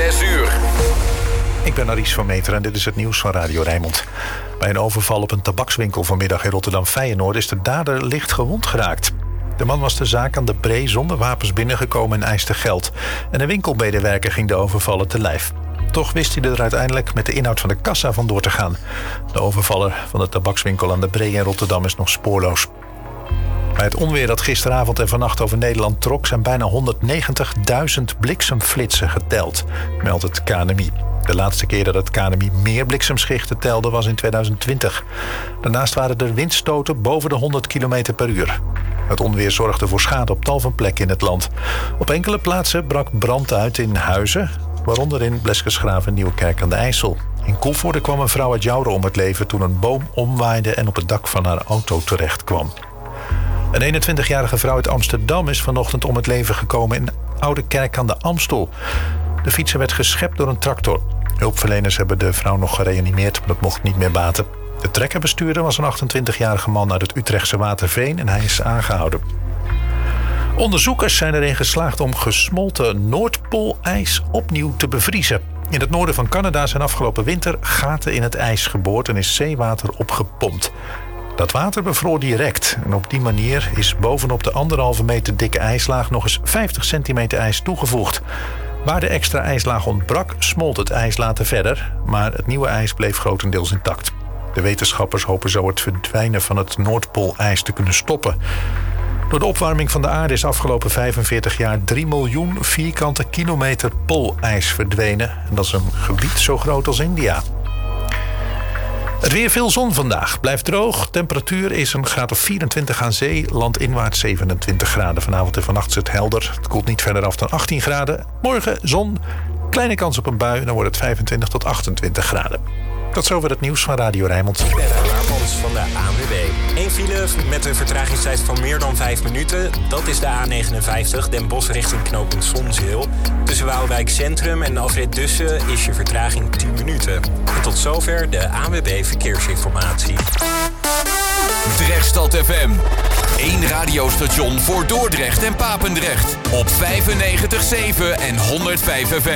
6 uur. Ik ben Aries van Meter en dit is het nieuws van Radio Rijnmond. Bij een overval op een tabakswinkel vanmiddag in Rotterdam-Feyenoord is de dader licht gewond geraakt. De man was de zaak aan de Bree zonder wapens binnengekomen en eiste geld. En een winkelmedewerker ging de overvaller te lijf. Toch wist hij er uiteindelijk met de inhoud van de kassa vandoor te gaan. De overvaller van de tabakswinkel aan de Bree in Rotterdam is nog spoorloos. Bij het onweer dat gisteravond en vannacht over Nederland trok zijn bijna 190.000 bliksemflitsen geteld, meldt het KNMI. De laatste keer dat het KNMI meer bliksemschichten telde was in 2020. Daarnaast waren er windstoten boven de 100 km per uur. Het onweer zorgde voor schade op tal van plekken in het land. Op enkele plaatsen brak brand uit in huizen, waaronder in Bleskensgraaf Nieuwekerk aan de IJssel. In Koevoorde kwam een vrouw uit Jouren om het leven toen een boom omwaaide en op het dak van haar auto terecht kwam. Een 21-jarige vrouw uit Amsterdam is vanochtend om het leven gekomen in Oude Kerk aan de Amstel. De fietser werd geschept door een tractor. Hulpverleners hebben de vrouw nog gereanimeerd, maar dat mocht niet meer baten. De trekkerbestuurder was een 28-jarige man uit het Utrechtse Waterveen en hij is aangehouden. Onderzoekers zijn erin geslaagd om gesmolten Noordpoolijs opnieuw te bevriezen. In het noorden van Canada zijn afgelopen winter gaten in het ijs geboord en is zeewater opgepompt. Dat water bevroor direct en op die manier is bovenop de 1,5 meter dikke ijslaag nog eens 50 centimeter ijs toegevoegd. Waar de extra ijslaag ontbrak, smolt het ijs later verder, maar het nieuwe ijs bleef grotendeels intact. De wetenschappers hopen zo het verdwijnen van het Noordpoolijs te kunnen stoppen. Door de opwarming van de aarde is afgelopen 45 jaar 3 miljoen vierkante kilometer poolijs verdwenen. En dat is een gebied zo groot als India. Het weer veel zon vandaag. Blijft droog. Temperatuur is een graad of 24 aan zee. Landinwaarts 27 graden. Vanavond en vannacht is het helder. Het koelt niet verder af dan 18 graden. Morgen zon. Kleine kans op een bui. Dan wordt het 25 tot 28 graden. Tot zover het nieuws van Radio Rijnmond. Ik ben Ramons van de ANWB. Eén file met een vertragingstijd van meer dan 5 minuten. Dat is de A59, Den Bosch richting knooppunt Zonzeel. Tussen Waalwijk Centrum en afrit Dussen is je vertraging 10 minuten. En tot zover de ANWB Verkeersinformatie. Drechtstad FM. 1 radiostation voor Dordrecht en Papendrecht. Op 95.7 en 105 FM.